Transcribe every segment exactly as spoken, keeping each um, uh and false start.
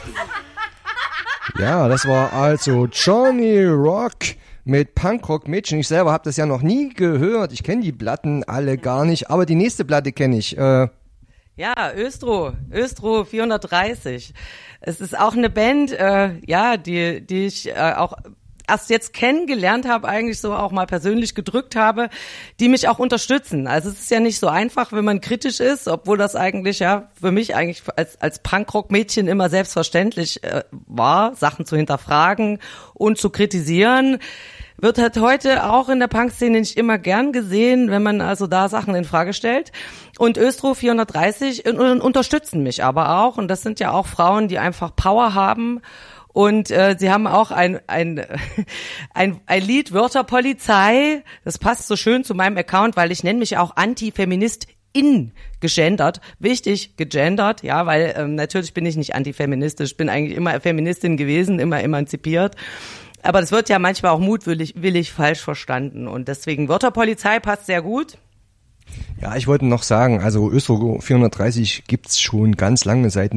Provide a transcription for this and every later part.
Ja, das war also Johnny Rock mit Punkrock-Mädchen. Ich selber habe das ja noch nie gehört. Ich kenne die Platten alle gar nicht, aber die nächste Platte kenne ich. Äh ja, Östro, Östro vierhundertdreißig. Es ist auch eine Band, äh, ja, die, die ich äh, auch erst jetzt kennengelernt habe, eigentlich so auch mal persönlich gedrückt habe, die mich auch unterstützen. Also es ist ja nicht so einfach, wenn man kritisch ist, obwohl das eigentlich ja für mich eigentlich als als Punkrock-Mädchen immer selbstverständlich äh, war, Sachen zu hinterfragen und zu kritisieren. Wird halt heute auch in der Punkszene nicht immer gern gesehen, wenn man also da Sachen in Frage stellt. Und Östro vierhundertdreißig unterstützen mich aber auch. Und das sind ja auch Frauen, die einfach Power haben. Und äh, sie haben auch ein ein ein, ein Lied Wörterpolizei. Das passt so schön zu meinem Account, weil ich nenne mich auch Antifeministin gegendert. Wichtig, gegendert, ja, weil ähm, natürlich bin ich nicht antifeministisch. Ich bin eigentlich immer Feministin gewesen, immer emanzipiert. Aber das wird ja manchmal auch mutwillig willig falsch verstanden. Und deswegen Wörterpolizei passt sehr gut. Ja, ich wollte noch sagen, also Östro vierhundertdreißig gibt's schon ganz lange, seit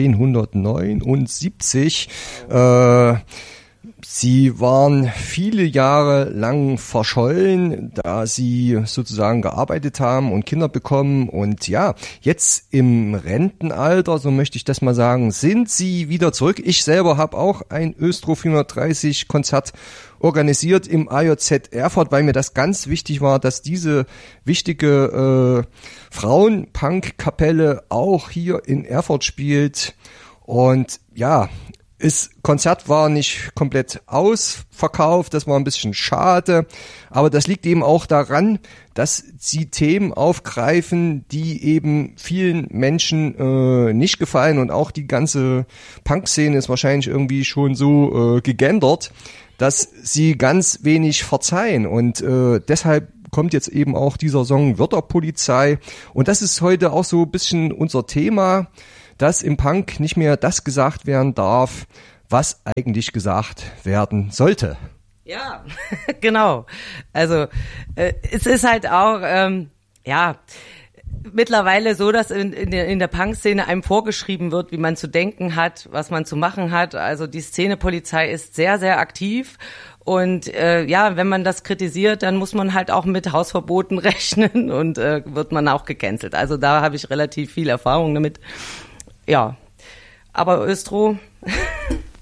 neunzehnhundertneunundsiebzig. Äh, sie waren viele Jahre lang verschollen, da sie sozusagen gearbeitet haben und Kinder bekommen. Und ja, jetzt im Rentenalter, so möchte ich das mal sagen, sind sie wieder zurück. Ich selber habe auch ein Östro vierhundertdreißig Konzert organisiert im A J Z Erfurt, weil mir das ganz wichtig war, dass diese wichtige äh, Frauen-Punk-Kapelle auch hier in Erfurt spielt. Und ja, das Konzert war nicht komplett ausverkauft, das war ein bisschen schade, aber das liegt eben auch daran, dass sie Themen aufgreifen, die eben vielen Menschen äh, nicht gefallen, und auch die ganze Punk-Szene ist wahrscheinlich irgendwie schon so äh, gegendert, dass sie ganz wenig verzeihen, und äh, deshalb kommt jetzt eben auch dieser Song Wörterpolizei, und das ist heute auch so ein bisschen unser Thema, dass im Punk nicht mehr das gesagt werden darf, was eigentlich gesagt werden sollte. Ja, genau. Also äh, es ist halt auch, ähm, ja, mittlerweile so, dass in, in der, in der Punk-Szene einem vorgeschrieben wird, wie man zu denken hat, was man zu machen hat. Also die Szenepolizei ist sehr, sehr aktiv. Und äh, ja, wenn man das kritisiert, dann muss man halt auch mit Hausverboten rechnen und äh, wird man auch gecancelt. Also da habe ich relativ viel Erfahrung damit. Ja, aber Östro